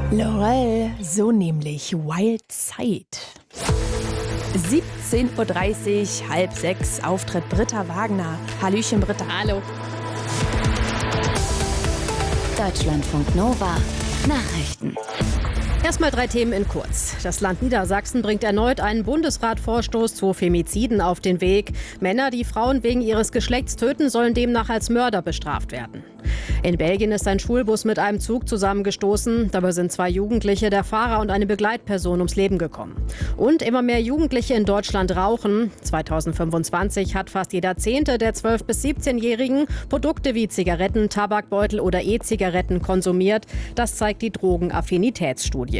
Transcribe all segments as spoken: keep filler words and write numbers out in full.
Lorel, so nämlich Wild Side. siebzehn Uhr dreißig, halb sechs, Auftritt Britta Wagner. Hallöchen, Britta. Hallo. Deutschlandfunk Nova Nachrichten. Erstmal drei Themen in kurz. Das Land Niedersachsen bringt erneut einen Bundesratvorstoß zu Femiziden auf den Weg. Männer, die Frauen wegen ihres Geschlechts töten, sollen demnach als Mörder bestraft werden. In Belgien ist ein Schulbus mit einem Zug zusammengestoßen. Dabei sind zwei Jugendliche, der Fahrer und eine Begleitperson ums Leben gekommen. Und immer mehr Jugendliche in Deutschland rauchen. zweitausendfünfundzwanzig hat fast jeder Zehnte der zwölf- bis siebzehnjährigen Produkte wie Zigaretten, Tabakbeutel oder E-Zigaretten konsumiert. Das zeigt die Drogenaffinitätsstudie.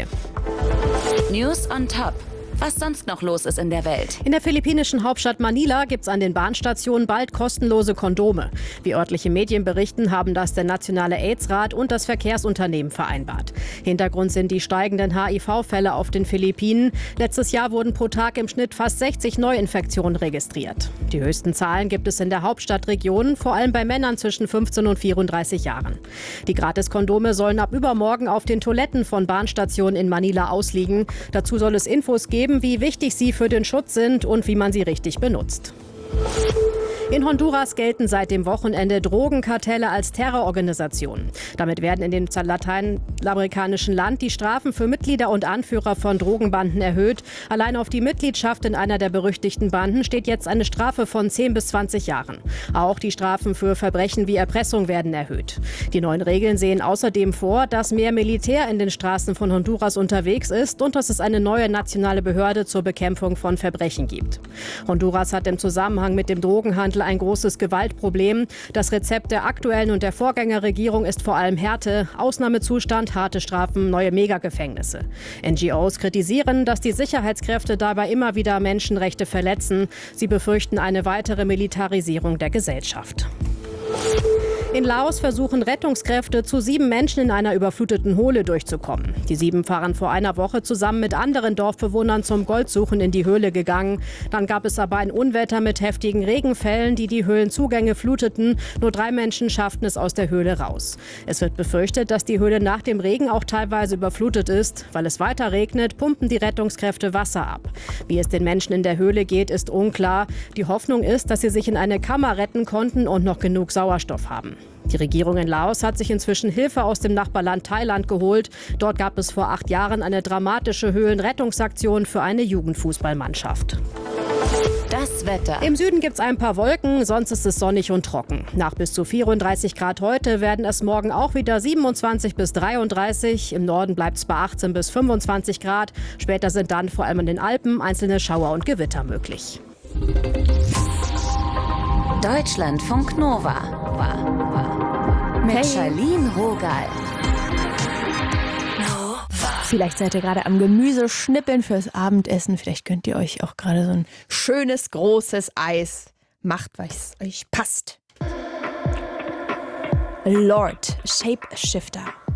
News on Top. Was sonst noch los ist in der Welt. In der philippinischen Hauptstadt Manila gibt es an den Bahnstationen bald kostenlose Kondome. Wie örtliche Medien berichten, haben das der Nationale AIDS-Rat und das Verkehrsunternehmen vereinbart. Hintergrund sind die steigenden H I V-Fälle auf den Philippinen. Letztes Jahr wurden pro Tag im Schnitt fast sechzig Neuinfektionen registriert. Die höchsten Zahlen gibt es in der Hauptstadtregion, vor allem bei Männern zwischen fünfzehn und vierunddreißig Jahren. Die Gratiskondome sollen ab übermorgen auf den Toiletten von Bahnstationen in Manila ausliegen. Dazu soll es Infos geben, wie wichtig sie für den Schutz sind und wie man sie richtig benutzt. In Honduras gelten seit dem Wochenende Drogenkartelle als Terrororganisationen. Damit werden in dem lateinamerikanischen Land die Strafen für Mitglieder und Anführer von Drogenbanden erhöht. Allein auf die Mitgliedschaft in einer der berüchtigten Banden steht jetzt eine Strafe von zehn bis zwanzig Jahren. Auch die Strafen für Verbrechen wie Erpressung werden erhöht. Die neuen Regeln sehen außerdem vor, dass mehr Militär in den Straßen von Honduras unterwegs ist und dass es eine neue nationale Behörde zur Bekämpfung von Verbrechen gibt. Honduras hat im Zusammenhang mit dem Drogenhandel ein großes Gewaltproblem. Das Rezept der aktuellen und der Vorgängerregierung ist vor allem Härte, Ausnahmezustand, harte Strafen, neue Megagefängnisse. N G Os kritisieren, dass die Sicherheitskräfte dabei immer wieder Menschenrechte verletzen. Sie befürchten eine weitere Militarisierung der Gesellschaft. In Laos versuchen Rettungskräfte, zu sieben Menschen in einer überfluteten Höhle durchzukommen. Die sieben waren vor einer Woche zusammen mit anderen Dorfbewohnern zum Goldsuchen in die Höhle gegangen. Dann gab es aber ein Unwetter mit heftigen Regenfällen, die die Höhlenzugänge fluteten. Nur drei Menschen schafften es aus der Höhle raus. Es wird befürchtet, dass die Höhle nach dem Regen auch teilweise überflutet ist. Weil es weiter regnet, pumpen die Rettungskräfte Wasser ab. Wie es den Menschen in der Höhle geht, ist unklar. Die Hoffnung ist, dass sie sich in eine Kammer retten konnten und noch genug Sauerstoff haben. Die Regierung in Laos hat sich inzwischen Hilfe aus dem Nachbarland Thailand geholt. Dort gab es vor acht Jahren eine dramatische Höhlenrettungsaktion für eine Jugendfußballmannschaft. Das Wetter. Im Süden gibt es ein paar Wolken, sonst ist es sonnig und trocken. Nach bis zu vierunddreißig Grad heute werden es morgen auch wieder siebenundzwanzig bis dreiunddreißig. Im Norden bleibt es bei achtzehn bis fünfundzwanzig Grad. Später sind dann vor allem in den Alpen einzelne Schauer und Gewitter möglich. Deutschlandfunk Nova. Mit Charlene Rogal. Vielleicht seid ihr gerade am Gemüse schnippeln fürs Abendessen. Vielleicht könnt ihr euch auch gerade so ein schönes, großes Eis macht, was euch passt. Lord, Shapeshifter.